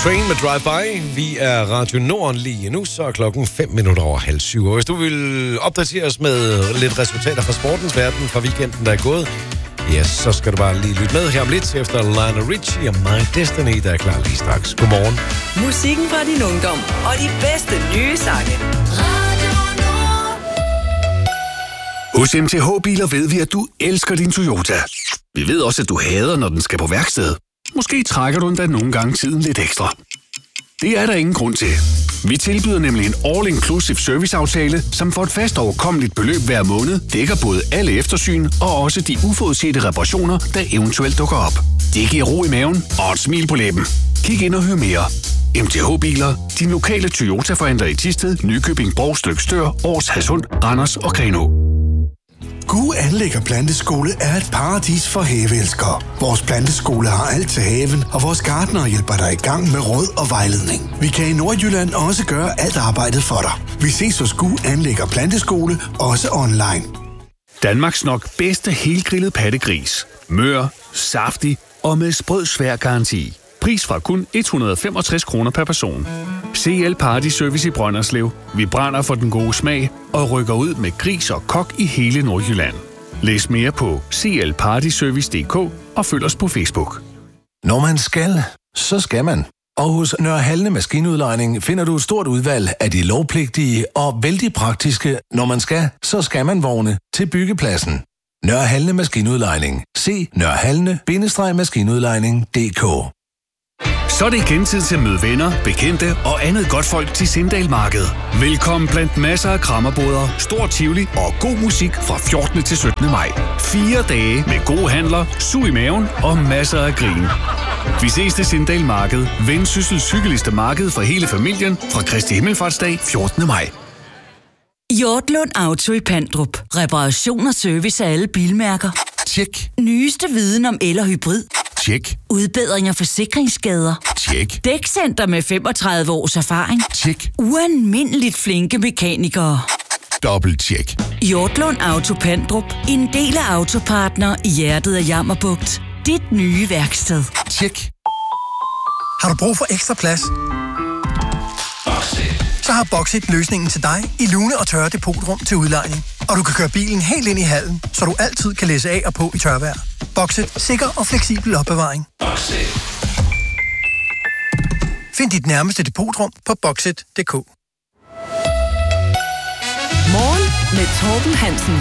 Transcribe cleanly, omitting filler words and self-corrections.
Train med Drive-By. Vi er Radio Norden lige nu, så er klokken 7:05. Og hvis du vil opdatere os med lidt resultater fra sportens verden fra weekenden, der er gået, ja, så skal du bare lige lytte med her om lidt efter Lionel Richie og My Destiny, der er klar lige straks. Godmorgen. Musikken fra din ungdom og de bedste nye sange. Hos MTH Biler ved vi, at du elsker din Toyota. Vi ved også, at du hader, når den skal på værksted. Måske trækker du endda nogle gange tiden lidt ekstra. Det er der ingen grund til. Vi tilbyder nemlig en all-inclusive serviceaftale, som for et fast overkommeligt beløb hver måned dækker både alle eftersyn og også de uforudsete reparationer, der eventuelt dukker op. Det giver ro i maven og et smil på læben. Kig ind og hør mere. MTH Biler, din lokale Toyota-forhandler i Thisted, Nykøbing, Brovst, Stør, Aars, Hadsund, Randers og Grenaa. Gue Anlæg og Planteskole er et paradis for haveelskere. Vores planteskole har alt til haven, og vores gartnere hjælper dig i gang med råd og vejledning. Vi kan i Nordjylland også gøre alt arbejdet for dig. Vi ses hos Gue Anlæg og Planteskole, også online. Danmarks nok bedste helgrillet pattegris. Mør, saftig og med sprød svær garanti. Pris fra kun 165 kroner per person. CL Party Service i Brønderslev. Vi brænder for den gode smag og rykker ud med gris og kok i hele Nordjylland. Læs mere på clpartyservice.dk og følg os på Facebook. Når man skal, så skal man. Og hos Nørre Halne Maskinudlejning finder du et stort udvalg af de lovpligtige og vældig praktiske, når man skal, så skal man vogne til byggepladsen. Nørre Halne Maskinudlejning. Se nørrehalne-maskinudlejning.dk. Så er det igen tid til at møde venner, bekendte og andet godt folk til Sindal Marked. Velkommen blandt masser af krammerboder, stor tivoli og god musik fra 14. til 17. maj. 4 dage med gode handler, sug i maven og masser af grin. Vi ses til Sindal Marked, Vendsyssels hyggeligste marked for hele familien fra Kristi Himmelfartsdag 14. maj. Hjortlund Auto i Pandrup. Reparation og service af alle bilmærker. Tjek. Nyeste viden om el- og hybrid. Tjek. Udbedring af forsikringsskader. Tjek. Dækcenter med 35 års erfaring. Tjek. Ualmindeligt flinke mekanikere. Dobbelt-tjek. Hjortlund Auto Pandrup. En del af Autopartner i hjertet af Jammerbugt. Dit nye værksted. Tjek. Har du brug for ekstra plads? Så har Boxit løsningen til dig i lune- og tørre depotrum til udlejning. Og du kan køre bilen helt ind i hallen, så du altid kan læse af og på i tørvejr. Boxit. Sikker og fleksibel opbevaring. Find dit nærmeste depotrum på boxit.dk. Morgen med Torben Hansen.